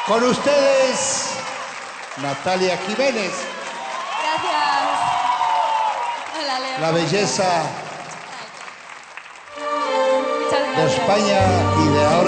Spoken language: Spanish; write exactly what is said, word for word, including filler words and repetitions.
Con ustedes, Natalia Jiménez. Gracias. Hola, Leo. La belleza Muchas de gracias. España y de ahora.